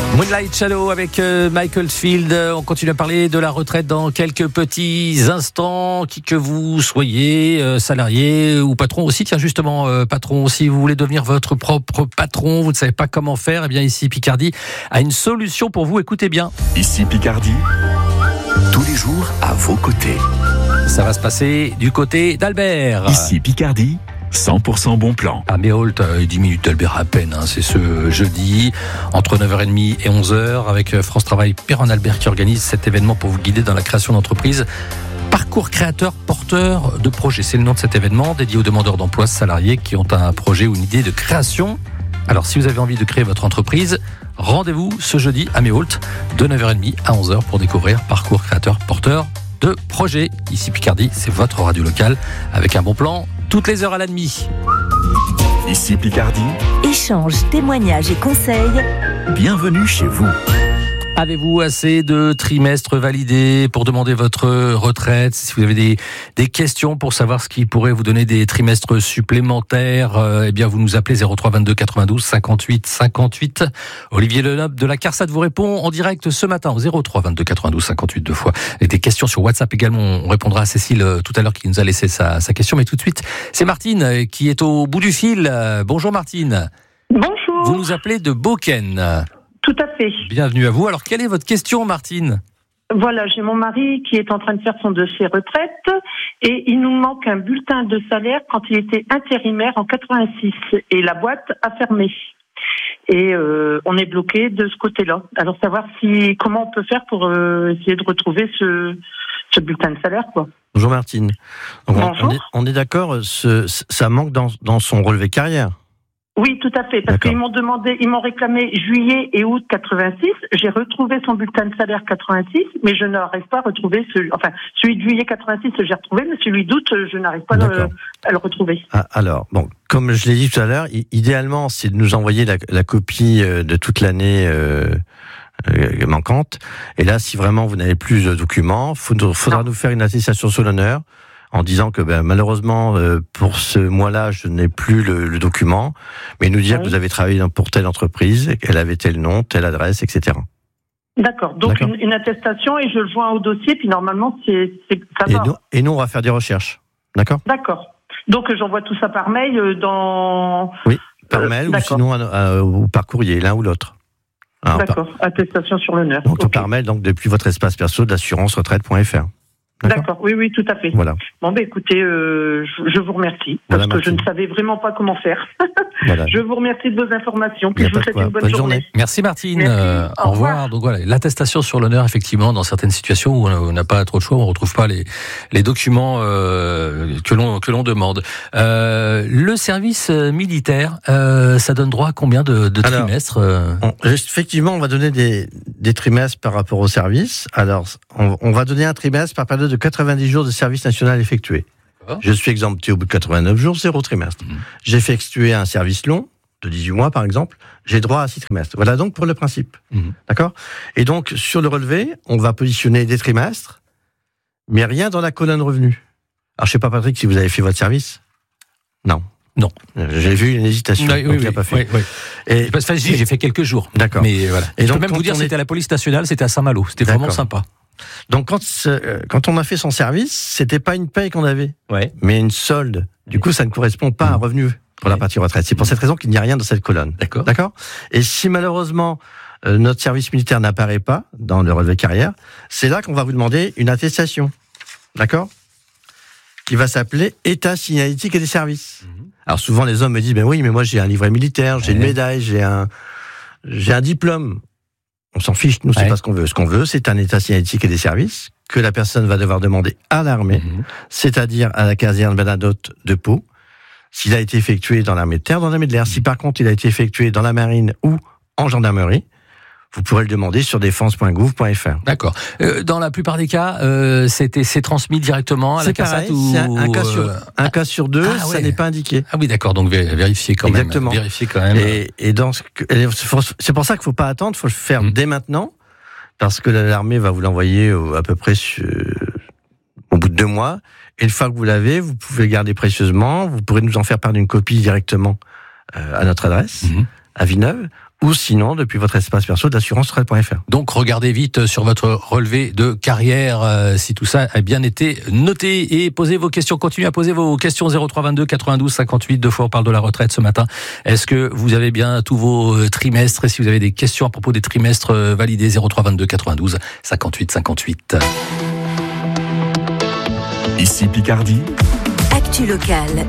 Moonlight Shadow avec Michael Field. On continue à parler de la retraite dans quelques petits instants. Qui que vous soyez, salarié ou patron aussi. Tiens, justement, patron, si vous voulez devenir votre propre patron, vous ne savez pas comment faire, eh bien ici Picardie a une solution pour vous. Écoutez bien. Ici Picardie, tous les jours à vos côtés. Ça va se passer du côté d'Albert. Ici Picardie, 100% bon plan. À Méholt, 10 minutes d'Albert à peine, c'est ce jeudi, entre 9h30 et 11h, avec France Travail Perron-Albert qui organise cet événement pour vous guider dans la création d'entreprise. Parcours créateur porteur de projet, c'est le nom de cet événement, dédié aux demandeurs d'emploi salariés qui ont un projet ou une idée de création. Alors si vous avez envie de créer votre entreprise, rendez-vous ce jeudi à Méholt, de 9h30 à 11h pour découvrir Parcours créateur porteur de projet. Ici Picardie, c'est votre radio locale, avec un bon plan toutes les heures à la demie. Ici Picardie, Échanges, témoignages et conseils. bienvenue chez vous. Avez-vous assez de trimestres validés pour demander votre retraite? Si vous avez des questions pour savoir ce qui pourrait vous donner des trimestres supplémentaires, eh bien vous nous appelez 03 22 92 58 58. Olivier Lenoble de la CARSAT vous répond en direct ce matin au 03 22 92 58 deux fois. Et des questions sur WhatsApp également. On répondra à Cécile tout à l'heure qui nous a laissé sa question. Mais tout de suite, c'est Martine qui est au bout du fil. Bonjour Martine. Bonjour. Vous nous appelez de Beaucaire. Tout à fait. Bienvenue à vous. Alors, quelle est votre question, Martine ? Voilà, j'ai mon mari qui est en train de faire son dossier retraite et il nous manque un bulletin de salaire quand il était intérimaire en 86 et la boîte a fermé. Et on est bloqué de ce côté-là. Alors, savoir comment on peut faire pour essayer de retrouver ce bulletin de salaire, quoi. Bonjour Martine. Donc, Bonjour. on est d'accord, ça manque dans son relevé carrière. Oui, tout à fait, parce D'accord. qu'ils m'ont réclamé juillet et août 86. J'ai retrouvé son bulletin de salaire 86, mais je n'arrive pas à retrouver celui de juillet 86, j'ai retrouvé, mais celui d'août, je n'arrive pas à le retrouver. Ah, alors, bon, comme je l'ai dit tout à l'heure, idéalement, c'est de nous envoyer la copie de toute l'année manquante. Et là, si vraiment vous n'avez plus de documents, faudra nous faire une attestation sur l'honneur en disant que malheureusement, pour ce mois-là, je n'ai plus le document, mais nous dire que vous avez travaillé pour telle entreprise, qu'elle avait tel nom, telle adresse, etc. D'accord, donc D'accord. Une attestation et je le joins au dossier, puis normalement, ça va. Et nous, on va faire des recherches. D'accord ? D'accord. Donc j'envoie tout ça par mail Oui, par mail ou d'accord. sinon ou par courrier, l'un ou l'autre. Alors, D'accord, attestation sur l'honneur. Donc, Ok. par mail, donc, depuis votre espace perso d'assurance-retraite.fr. D'accord, oui, tout à fait. Voilà. Bon, écoutez, je vous remercie, parce Voilà, que je ne Martine. savais vraiment pas comment faire. Voilà. Je vous remercie de vos informations, Y puis a je pas vous de souhaite quoi. une bonne Bonne journée. journée. Merci Martine. Merci. Au revoir. Donc voilà, l'attestation sur l'honneur, effectivement, dans certaines situations où on n'a pas trop de choix, on ne retrouve pas les documents que l'on demande. Le service militaire, ça donne droit à combien de Alors, trimestres Effectivement, on va donner des trimestres par rapport au service. Alors, on va donner un trimestre par période de 90 jours de service national effectué. D'accord. Je suis exempté au bout de 89 jours, 0 trimestre. J'ai effectué un service long, de 18 mois par exemple, j'ai droit à 6 trimestres. Voilà donc pour le principe. D'accord ? Et donc, sur le relevé, on va positionner des trimestres, mais rien dans la colonne revenu. Alors, je sais pas, Patrick, si vous avez fait votre service ? Non. Non. J'ai vu une hésitation. Oui, donc il n'a pas fait. oui. Et, J'ai fait quelques jours. D'accord. Mais voilà. Et Et je peux donc, même quand vous dire, on est- c'était à la police nationale, c'était à Saint-Malo. C'était vraiment D'accord. sympa. Donc, quand on a fait son service, c'était pas une paye qu'on avait, Ouais. mais une solde. Du coup, ça ne correspond pas à un revenu pour la partie retraite. C'est pour cette raison qu'il n'y a rien dans cette colonne. D'accord. D'accord ? Et si malheureusement, notre service militaire n'apparaît pas dans le relevé carrière, c'est là qu'on va vous demander une attestation. D'accord ? Qui va s'appeler État signalétique et des services. Alors souvent, les hommes me disent, oui, mais moi j'ai un livret militaire, j'ai une médaille, j'ai un diplôme. On s'en fiche, nous, c'est Ouais. pas ce qu'on veut. Ce qu'on veut, c'est un état signalétique et des services que la personne va devoir demander à l'armée, c'est-à-dire à la caserne Bernadotte de Pau, s'il a été effectué dans l'armée de terre, dans l'armée de l'air. Si par contre, il a été effectué dans la marine ou en gendarmerie, vous pourrez le demander sur défense.gouv.fr. D'accord. Dans la plupart des cas, c'est transmis directement à la C'est CARSAT pareil, ou c'est un cas sur deux, Ah ça ouais. n'est pas indiqué. Ah oui, d'accord. Donc vérifiez quand Exactement. même. Vérifiez quand même. Et c'est pour ça qu'il ne faut pas attendre, il faut le faire dès maintenant, parce que l'armée va vous l'envoyer à peu près au bout de 2 mois. Et une fois que vous l'avez, vous pouvez le garder précieusement. Vous pourrez nous en faire part d'une copie directement à notre adresse, à Villeneuve, ou sinon depuis votre espace perso d'assurance-retraite.fr. Donc regardez vite sur votre relevé de carrière si tout ça a bien été noté et posez vos questions, continuez à poser vos questions 03 22 92 58. Deux fois on parle de la retraite ce matin. Est-ce que vous avez bien tous vos trimestres et si vous avez des questions à propos des trimestres validés 03 22 92 58 58. Ici Picardie. Actu locale,